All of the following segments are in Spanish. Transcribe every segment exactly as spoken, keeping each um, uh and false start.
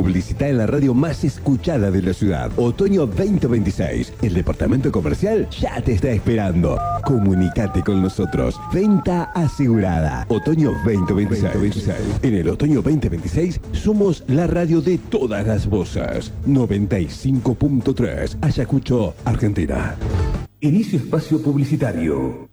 Publicita en la radio más escuchada de la ciudad. Otoño veinte veintiséis. El departamento comercial ya te está esperando. Comunicate con nosotros. Venta asegurada. Otoño veinte veintiséis. En el otoño veinte veintiséis somos la radio de todas las voces. noventa y cinco punto tres. Ayacucho, Argentina. Inicio espacio publicitario.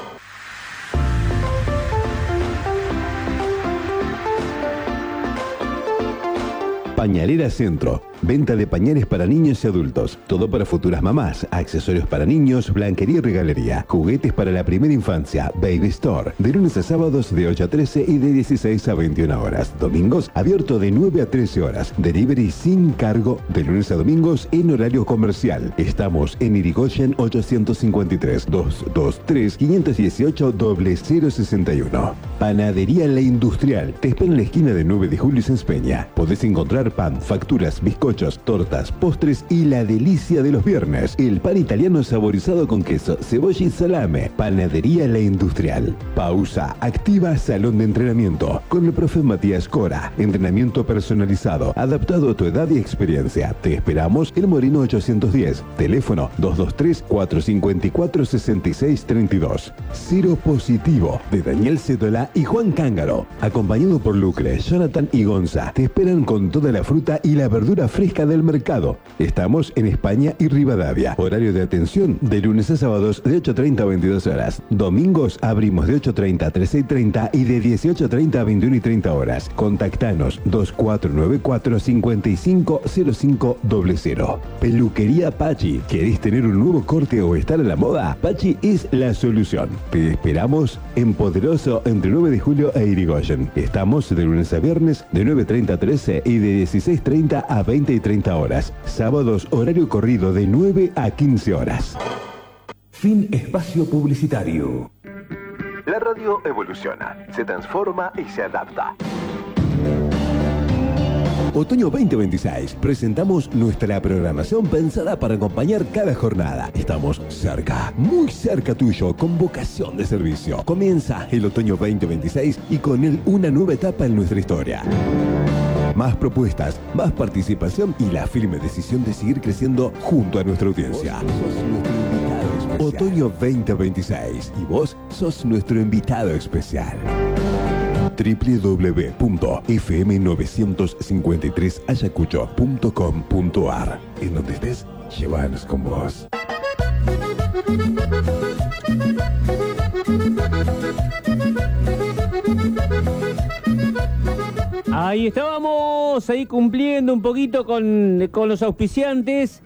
Pañalera Centro. Venta de pañales para niños y adultos. Todo para futuras mamás. Accesorios para niños, blanquería y regalería. Juguetes para la primera infancia. Baby Store. De lunes a sábados de ocho a trece y de dieciséis a veintiuna horas. Domingos abierto de nueve a trece horas. Delivery sin cargo de lunes a domingos en horario comercial. Estamos en Irigoyen ochocientos cincuenta y tres, doscientos veintitrés, quinientos dieciocho, cero sesenta y uno. Panadería La Industrial. Te espera en la esquina de nueve de julio y Sáenz Peña. Podés encontrar pan, facturas, bizcochos, tortas, postres y la delicia de los viernes, el pan italiano saborizado con queso, cebolla y salame. Panadería La Industrial. Pausa activa salón de entrenamiento con el profe Matías Cora. Entrenamiento personalizado, adaptado a tu edad y experiencia. Te esperamos en Moreno ochocientos diez. Teléfono dos dos tres, cuatro cinco cuatro, seis seis tres dos. Cero Positivo de Daniel Cétola y Juan Cángaro. Acompañado por Lucre, Jonathan y Gonza. Te esperan con toda la fruta y la verdura fresca del mercado. Estamos en España y Rivadavia. Horario de atención de lunes a sábados de ocho treinta a veintidós horas. Domingos abrimos de ocho treinta a trece y treinta y de dieciocho treinta a veintiuna y treinta horas. Contactanos dos cuatro nueve cuatro, cinco cinco cero cinco cero cero. Peluquería Pachi. ¿Querés tener un nuevo corte o estar a la moda? Pachi es la solución. Te esperamos en Poderoso entre nueve de julio e Irigoyen. Estamos de lunes a viernes de nueve treinta a trece y de dieciséis treinta a veinte y treinta horas. Sábados horario corrido de nueve a quince horas. Fin espacio publicitario. La radio evoluciona, se transforma y se adapta. Otoño veinte veintiséis. Presentamos nuestra programación pensada para acompañar cada jornada. Estamos cerca, muy cerca tuyo, con vocación de servicio. Comienza el otoño veinte veintiséis y con él una nueva etapa en nuestra historia. Más propuestas, más participación y la firme decisión de seguir creciendo junto a nuestra audiencia. Otoño veinte veintiséis y vos sos nuestro invitado especial. doble u doble u doble u punto f m novecientos cincuenta y tres ayacucho punto com punto a r. En donde estés, llévanos con vos. Ahí estábamos, ahí cumpliendo un poquito con, con los auspiciantes.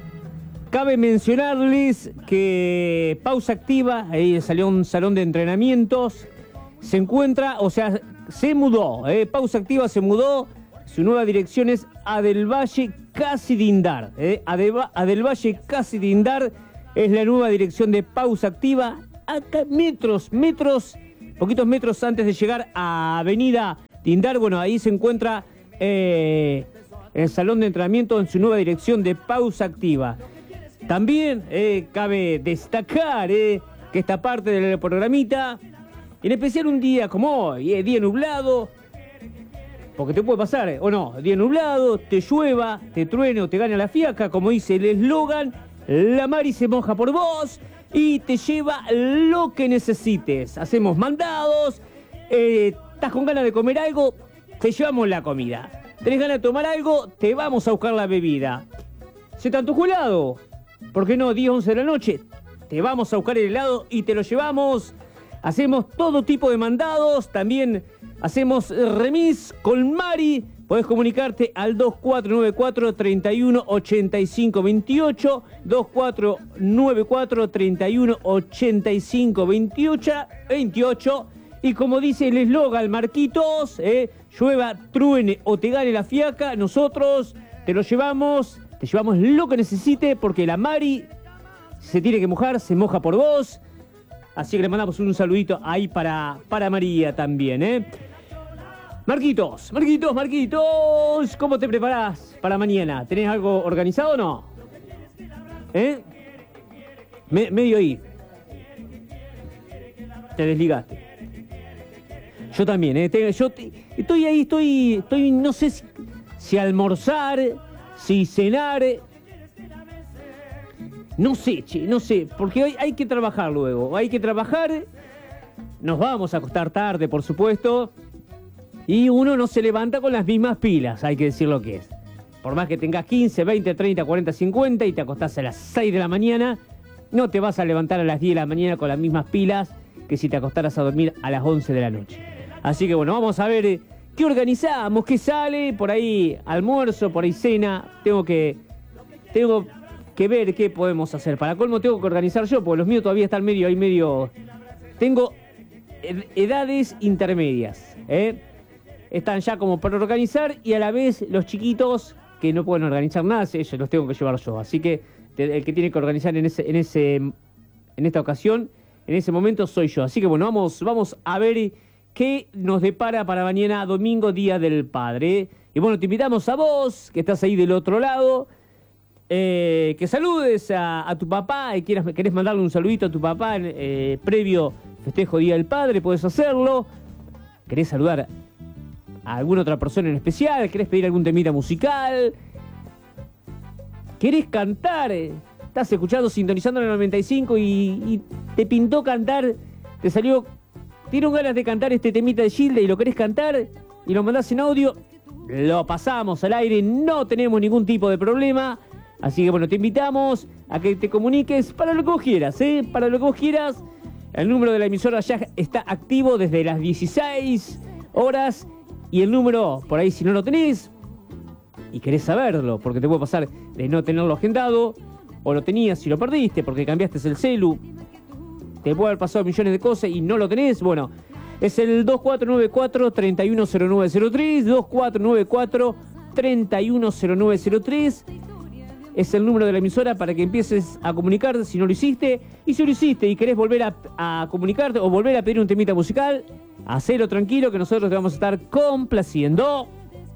Cabe mencionarles que Pausa Activa, ahí salió un salón de entrenamientos, se encuentra, o sea, se mudó, eh, Pausa Activa se mudó, su nueva dirección es Adelvalle Casi Dindar, eh, Adeva, Adelvalle Casi Dindar es la nueva dirección de Pausa Activa, acá metros, metros, poquitos metros antes de llegar a Avenida Dindar. Bueno, ahí se encuentra eh, el salón de entrenamiento en su nueva dirección de Pausa Activa. También eh, cabe destacar eh, que esta parte del programita, en especial un día como hoy, eh, día nublado, porque te puede pasar, eh, o no, día nublado, te llueva, te truene o te gane la fiaca, como dice el eslogan, la Mari se moja por vos y te lleva lo que necesites. Hacemos mandados, eh, estás con ganas de comer algo, te llevamos la comida. ¿Tenés ganas de tomar algo? Te vamos a buscar la bebida. ¿Se te antojó helado? ¿Por qué no? diez, once de la noche. Te vamos a buscar el helado y te lo llevamos. Hacemos todo tipo de mandados. También hacemos remis con Mari. Podés comunicarte al dos cuatro nueve cuatro, treinta y uno, ochenta y cinco veintiocho. dos cuatro nueve cuatro, treinta y uno, ochenta y cinco veintiocho. Y como dice el eslogan, Marquitos, eh, llueva, truene o te gane la fiaca, nosotros te lo llevamos, te llevamos lo que necesite, porque la Mari se tiene que mojar, se moja por vos. Así que le mandamos un saludito ahí para, para María también, ¿eh? Marquitos, Marquitos, Marquitos, ¿cómo te preparás para mañana? ¿Tenés algo organizado o no? ¿Eh? Me, medio ahí. Te desligaste. Yo también, ¿eh? Te, yo te, estoy ahí, estoy, estoy, no sé si, si almorzar, si cenar. No sé, che, no sé, porque hoy hay que trabajar luego, hay que trabajar, nos vamos a acostar tarde, por supuesto, y uno no se levanta con las mismas pilas, hay que decir lo que es. Por más que tengas quince, veinte, treinta, cuarenta, cincuenta y te acostás a las seis de la mañana, no te vas a levantar a las diez de la mañana con las mismas pilas que si te acostaras a dormir a las once de la noche. Así que bueno, vamos a ver qué organizamos, qué sale, por ahí almuerzo, por ahí cena, tengo que... tengo que ver qué podemos hacer. Para colmo tengo que organizar yo, porque los míos todavía están medio ahí medio... Tengo ed- edades intermedias, ¿eh? Están ya como para organizar y a la vez los chiquitos que no pueden organizar nada, ellos los tengo que llevar yo. Así que te- el que tiene que organizar en ese, en ese, en esta ocasión, en ese momento soy yo. Así que bueno, vamos, vamos a ver qué nos depara para mañana domingo, Día del Padre. Y bueno, te invitamos a vos, que estás ahí del otro lado, Eh, que saludes a, a tu papá y quieras, querés mandarle un saludito a tu papá eh, previo festejo Día del Padre, puedes hacerlo. ¿Querés saludar a alguna otra persona en especial? ¿Querés pedir algún temita musical? ¿Querés cantar? Estás escuchando, sintonizando en el noventa y cinco y, y te pintó cantar, te salió, tienes ganas de cantar este temita de Gilda y lo querés cantar y lo mandás en audio, lo pasamos al aire, no tenemos ningún tipo de problema. Así que bueno, te invitamos a que te comuniques para lo que vos quieras, ¿eh? Para lo que vos quieras. El número de la emisora ya está activo desde las dieciséis horas. Y el número, por ahí si no lo tenés y querés saberlo, porque te puede pasar de no tenerlo agendado, o lo tenías y lo perdiste porque cambiaste el celu, te puede haber pasado millones de cosas y no lo tenés. Bueno, es el dos cuatro nueve cuatro, tres uno cero nueve cero tres, dos cuatro nueve cuatro, tres uno cero nueve cero tres. Es el número de la emisora para que empieces a comunicarte si no lo hiciste. Y si lo hiciste y querés volver a, a comunicarte o volver a pedir un temita musical, hacelo tranquilo que nosotros te vamos a estar complaciendo.